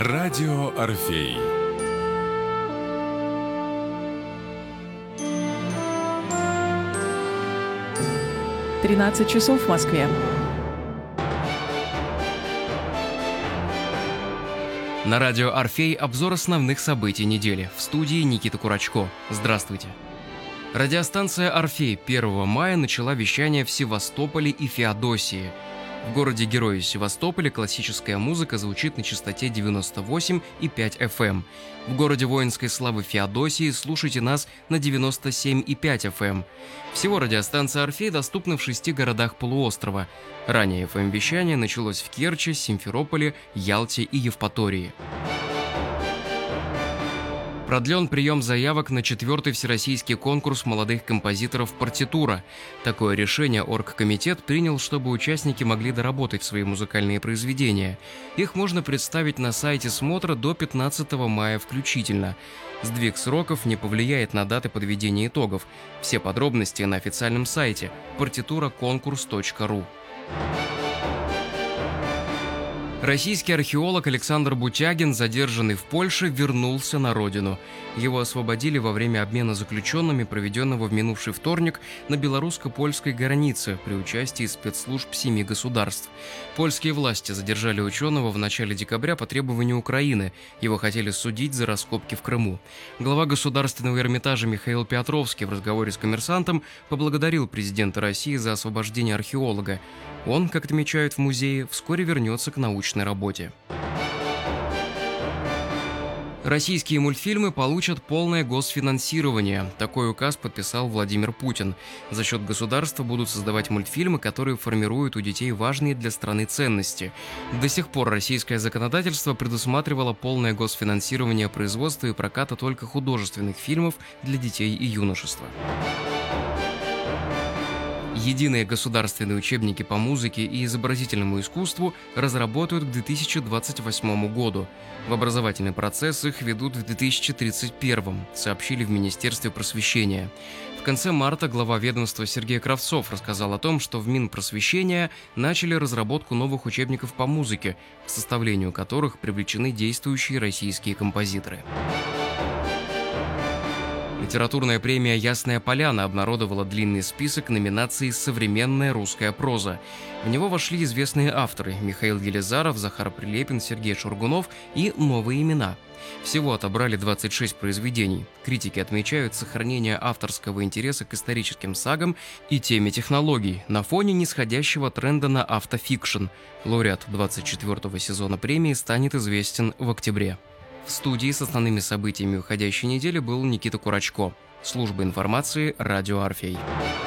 Радио Орфей. Тринадцать часов в Москве. На радио Орфей обзор основных событий недели. В студии Никита Курачко. Здравствуйте. Радиостанция Орфей 1 мая начала вещание в Севастополе и Феодосии. В городе-герое Севастополе классическая музыка звучит на частоте 98,5 FM. В городе воинской славы Феодосии слушайте нас на 97,5 FM. Всего радиостанция Орфей доступна в 6 городах полуострова. Ранее FM-вещание началось в Керчи, Симферополе, Ялте и Евпатории. Продлен прием заявок на 4-й всероссийский конкурс молодых композиторов «Партитура». Такое решение оргкомитет принял, чтобы участники могли доработать свои музыкальные произведения. Их можно представить на сайте смотра до 15 мая включительно. Сдвиг сроков не повлияет на даты подведения итогов. Все подробности на официальном сайте partiturakonkurs.ru. Российский археолог Александр Бутягин, задержанный в Польше, вернулся на родину. Его освободили во время обмена заключенными, проведенного в минувший вторник на белорусско-польской границе при участии спецслужб 7 государств. Польские власти задержали ученого в начале декабря по требованию Украины. Его хотели судить за раскопки в Крыму. Глава Государственного Эрмитажа Михаил Петровский в разговоре с «Коммерсантом» поблагодарил президента России за освобождение археолога. Он, как отмечают в музее, вскоре вернется к научной работе. Российские мультфильмы получат полное госфинансирование. Такой указ подписал Владимир Путин. За счет государства будут создавать мультфильмы, которые формируют у детей важные для страны ценности. До сих пор российское законодательство предусматривало полное госфинансирование производства и проката только художественных фильмов для детей и юношества. Единые государственные учебники по музыке и изобразительному искусству разработают к 2028 году. В образовательный процесс их ведут в 2031, сообщили в Министерстве просвещения. В конце марта глава ведомства Сергей Кравцов рассказал о том, что в Минпросвещения начали разработку новых учебников по музыке, к составлению которых привлечены действующие российские композиторы. Литературная премия «Ясная поляна» обнародовала длинный список номинаций «Современная русская проза». В него вошли известные авторы – Михаил Елизаров, Захар Прилепин, Сергей Шургунов и новые имена. Всего отобрали 26 произведений. Критики отмечают сохранение авторского интереса к историческим сагам и теме технологий на фоне нисходящего тренда на автофикшн. Лауреат 24-го сезона премии станет известен в октябре. В студии с основными событиями уходящей недели был Никита Курачко. Служба информации «Радио Орфей».